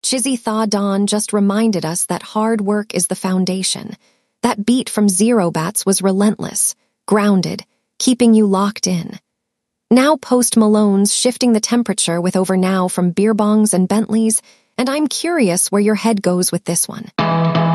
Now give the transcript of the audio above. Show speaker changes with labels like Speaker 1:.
Speaker 1: Chizzy Thaw Dawn just reminded us that hard work is the foundation. That beat from Zero Bats was relentless, grounded, keeping you locked in. Now Post Malone's shifting the temperature with Over Now from beer bongs and Bentleys, and I'm curious where your head goes with this one.